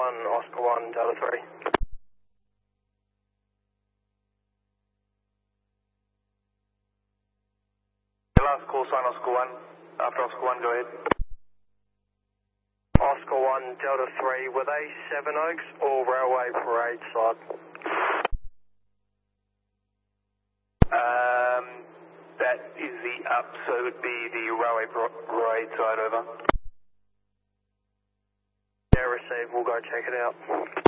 Oscar 1, Delta 3. Last call sign Oscar 1. After Oscar 1, go ahead. Oscar 1, Delta 3, were they Seven Oaks or Railway Parade side? That is the up, so it would be the Railway Parade side, over. Yeah, received, we'll go check it out.